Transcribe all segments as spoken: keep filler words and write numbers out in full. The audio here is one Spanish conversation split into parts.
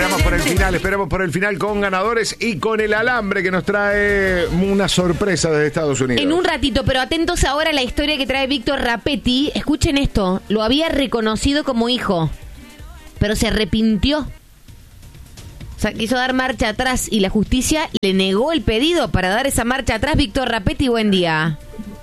Esperamos por el final, esperamos por el final con ganadores y con el alambre que nos trae una sorpresa desde Estados Unidos. En un ratito, pero atentos ahora a la historia que trae Víctor Rapetti. Escuchen esto, lo había reconocido como hijo, pero se arrepintió. O sea, quiso dar marcha atrás y la justicia le negó el pedido para dar esa marcha atrás. Víctor Rapetti, buen día.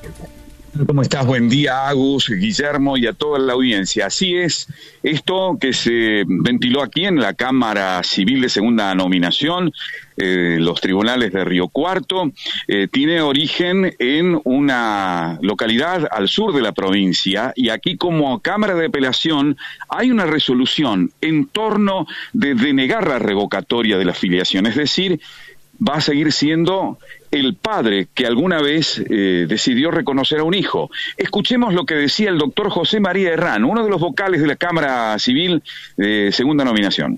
¿Cómo estás? Buen día, Agus, Guillermo y a toda la audiencia. Así es, esto que se ventiló aquí en la Cámara Civil de Segunda Nominación, eh, los tribunales de Río Cuarto, eh, tiene origen en una localidad al sur de la provincia, y aquí como Cámara de Apelación hay una resolución en torno de denegar la revocatoria de la filiación, es decir, va a seguir siendo el padre que alguna vez eh, decidió reconocer a un hijo. Escuchemos lo que decía el doctor José María Herrán, uno de los vocales de la Cámara Civil de Segunda Nominación.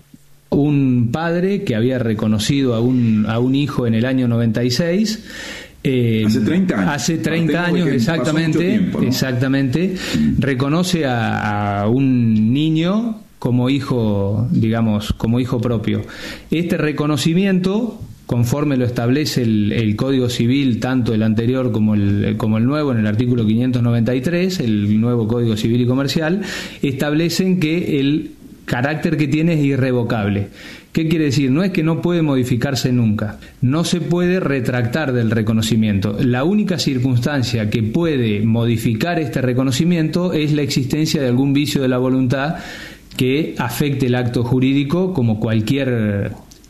Un padre que había reconocido a un, a un hijo en el año noventa y seis. Eh, hace treinta años. Hace treinta años, exactamente, tiempo, ¿no? exactamente, reconoce a, a un niño como hijo, digamos, como hijo propio. Este reconocimiento, conforme lo establece el, el Código Civil, tanto el anterior como el, como el nuevo, en el artículo quinientos noventa y tres, el nuevo Código Civil y Comercial, establecen que el carácter que tiene es irrevocable. ¿Qué quiere decir? No es que no puede modificarse nunca, no se puede retractar del reconocimiento. La única circunstancia que puede modificar este reconocimiento es la existencia de algún vicio de la voluntad que afecte el acto jurídico, como cualquier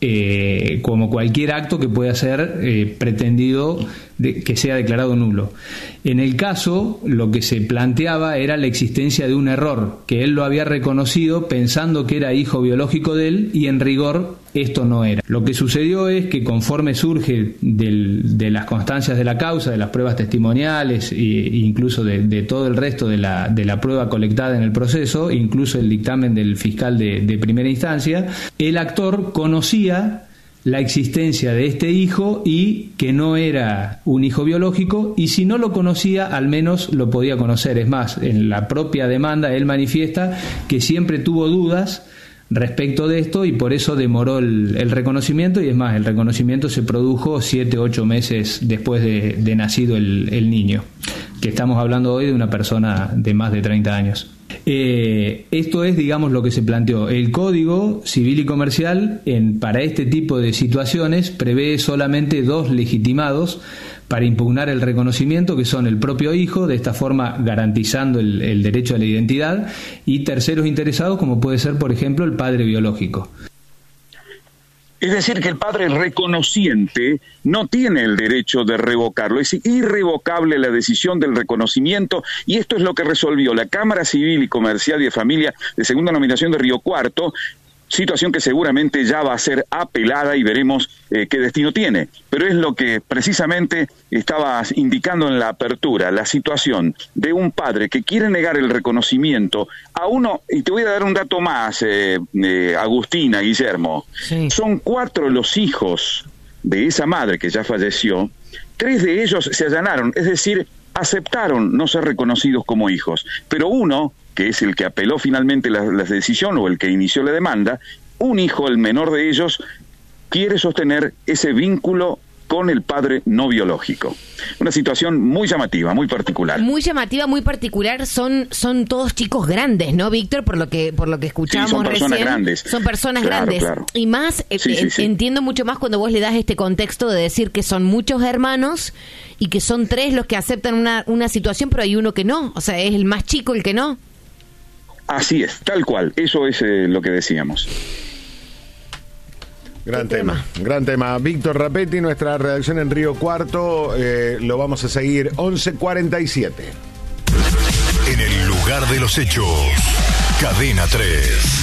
eh, como cualquier acto que pueda ser eh, pretendido de, que sea declarado nulo. En el caso, lo que se planteaba era la existencia de un error, que él lo había reconocido pensando que era hijo biológico de él, y en rigor esto no era. Lo que sucedió es que conforme surge del, de las constancias de la causa, de las pruebas testimoniales e incluso de, de todo el resto de la, de la prueba colectada en el proceso, incluso el dictamen del fiscal de, de primera instancia, el actor conocía la existencia de este hijo y que no era un hijo biológico, y si no lo conocía, al menos lo podía conocer. Es más, en la propia demanda él manifiesta que siempre tuvo dudas respecto de esto y por eso demoró el, el reconocimiento, y es más, el reconocimiento se produjo siete, ocho meses después de, de nacido el, el niño, que estamos hablando hoy de una persona de más de treinta años. Eh, esto es, digamos, lo que se planteó. El Código Civil y Comercial, en, para este tipo de situaciones, prevé solamente dos legitimados para impugnar el reconocimiento, que son el propio hijo, de esta forma garantizando el, el derecho a la identidad, y terceros interesados, como puede ser, por ejemplo, el padre biológico. Es decir, que el padre reconociente no tiene el derecho de revocarlo, es irrevocable la decisión del reconocimiento, y esto es lo que resolvió la Cámara Civil y Comercial y de Familia de Segunda Nominación de Río Cuarto, situación que seguramente ya va a ser apelada y veremos eh, qué destino tiene. Pero es lo que precisamente estabas indicando en la apertura, la situación de un padre que quiere negar el reconocimiento a uno, y te voy a dar un dato más, eh, eh, Agustina, Guillermo, sí. Son cuatro los hijos de esa madre que ya falleció, tres de ellos se allanaron, es decir, aceptaron no ser reconocidos como hijos, pero uno, que es el que apeló finalmente la, la decisión o el que inició la demanda, un hijo, el menor de ellos, quiere sostener ese vínculo con el padre no biológico. Una situación muy llamativa, muy particular. Muy llamativa, muy particular. Son son todos chicos grandes, ¿no, Víctor? Por lo que por lo que escuchamos sí, son personas recién. Grandes. Son personas claro, grandes. Claro. Y más, sí, eh, sí, sí. entiendo mucho más cuando vos le das este contexto de decir que son muchos hermanos y que son tres los que aceptan una, una situación, pero hay uno que no. O sea, es el más chico el que no. Así es, tal cual, eso es eh, lo que decíamos. Gran tema? tema, gran tema. Víctor Rapetti, nuestra redacción en Río Cuarto, eh, lo vamos a seguir once cuarenta y siete. En el lugar de los hechos, Cadena tres.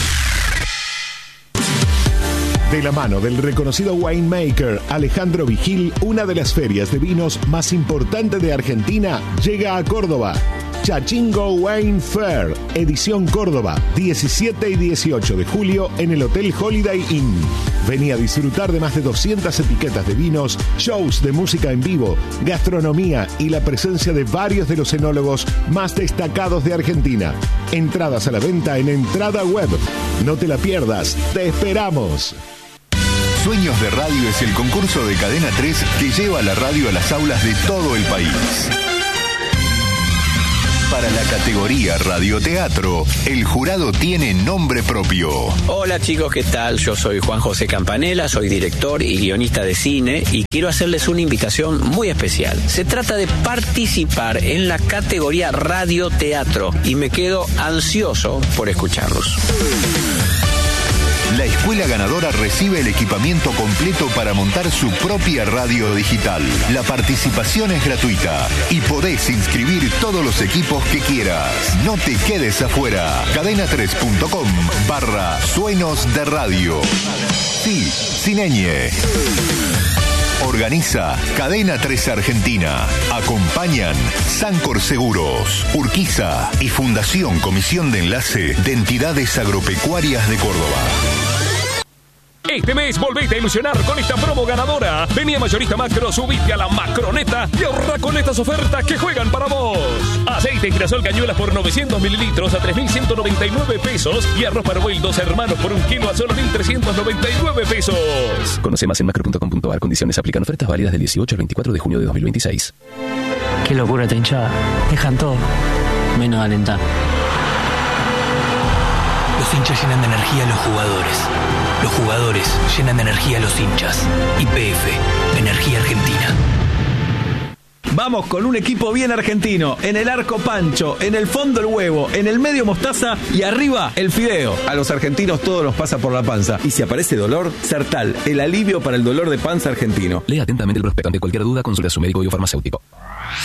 De la mano del reconocido winemaker Alejandro Vigil, una de las ferias de vinos más importantes de Argentina llega a Córdoba. Chachingo Wine Fair, edición Córdoba, diecisiete y dieciocho de julio en el Hotel Holiday Inn. Vení a disfrutar de más de doscientas etiquetas de vinos, shows de música en vivo, gastronomía y la presencia de varios de los enólogos más destacados de Argentina. Entradas a la venta en Entrada Web. No te la pierdas, te esperamos. Sueños de Radio es el concurso de Cadena tres que lleva la radio a las aulas de todo el país. Para la categoría radioteatro, el jurado tiene nombre propio. Hola chicos, ¿qué tal? Yo soy Juan José Campanella, soy director y guionista de cine y quiero hacerles una invitación muy especial. Se trata de participar en la categoría radioteatro y me quedo ansioso por escucharlos. La escuela ganadora recibe el equipamiento completo para montar su propia radio digital. La participación es gratuita y podés inscribir todos los equipos que quieras. No te quedes afuera. cadena tres punto com barra sueños de radio. Sí, sin ñ. Organiza Cadena tres Argentina. Acompañan Sancor Seguros, Urquiza y Fundación Comisión de Enlace de Entidades Agropecuarias de Córdoba. Este mes volvete a ilusionar con esta promo ganadora. Vení a Mayorista Macro, subite a la Macroneta y ahorra con estas ofertas que juegan para vos. Aceite y girasol Cañuelas por novecientos mililitros a tres mil ciento noventa y nueve pesos y arroz Parboil dos hermanos por un kilo a solo mil trescientos noventa y nueve pesos. Conoce más en macro punto com punto ar. Condiciones aplican. Ofertas válidas del dieciocho al veinticuatro de junio de dos mil veintiséis. Qué locura esta hinchada. Dejan todo menos alentar. Los hinchas llenan de energía a los jugadores. Los jugadores llenan de energía a los hinchas. Y P F, Energía Argentina. Vamos con un equipo bien argentino. En el arco Pancho, en el fondo el huevo, en el medio mostaza y arriba el fideo. A los argentinos todo nos pasa por la panza. Y si aparece dolor, Sertal, el alivio para el dolor de panza argentino. Lea atentamente el prospecto. Ante cualquier duda, consulte a su médico y farmacéutico.